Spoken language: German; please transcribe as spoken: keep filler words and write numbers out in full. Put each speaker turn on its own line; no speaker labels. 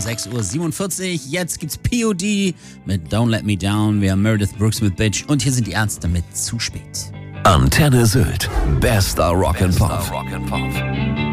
sechs Uhr siebenundvierzig. Jetzt gibt's P O D mit Don't Let Me Down. Wir haben Meredith Brooks mit Bitch. Und hier sind die Ärzte mit Zu spät.
Antenne Sylt. Bester Rock'n'Pop.